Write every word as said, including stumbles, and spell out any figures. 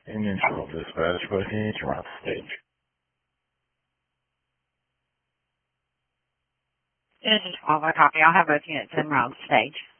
Union twelve dispatch, but he needs to run stage. Union twelve, I copy. I'll have both units en route stage.